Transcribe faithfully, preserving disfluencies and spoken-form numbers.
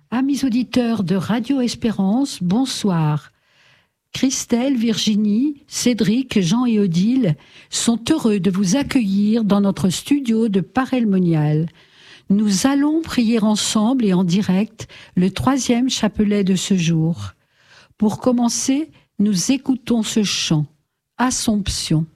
Amis auditeurs de Radio Espérance, bonsoir. Christelle, Virginie, Cédric, Jean et Odile sont heureux de vous accueillir dans notre studio de Paray-le-Monial. Nous allons prier ensemble et en direct le troisième chapelet de ce jour. Pour commencer, nous écoutons ce chant, Assomption.